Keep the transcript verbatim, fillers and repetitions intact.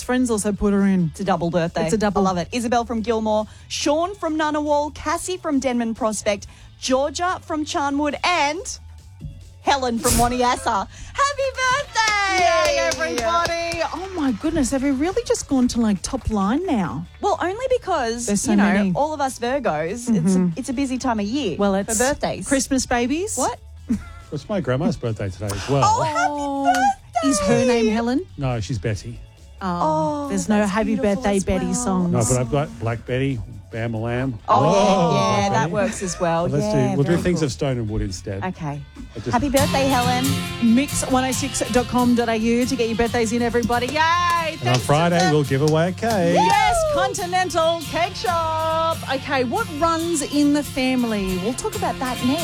friends also put her in. It's a double birthday. It's a double. I love it. Isabel from Gilmore, Sean from Ngunnawal, Cassie from Denman Prospect, Georgia from Charnwood, and Helen from Waniassa. Happy birthday! Yay, everybody. Oh, my goodness. Have we really just gone to, like, top line now? Well, only because, There's so you know, many. all of us Virgos, it's, a, it's a busy time of year Well, it's for birthdays. Christmas babies. What? It's my grandma's birthday today as well. Oh, happy birthday! Is her name Helen? No, she's Betty. Oh, Oh, there's no that's Happy beautiful Birthday as Betty well. songs. No, but I've got Black Betty, Bam a Lamb. Oh, Whoa, yeah, Black that Betty. works as well. Let's yeah, do. We'll do very things cool. of stone and wood instead. Okay. I just- Happy birthday, Helen. mix one oh six dot com dot a u to get your birthdays in, everybody. Yay! And on Thanks to Friday, the- we'll give away a cake. Yes, Continental Cake Shop. Okay, what runs in the family? We'll talk about that next.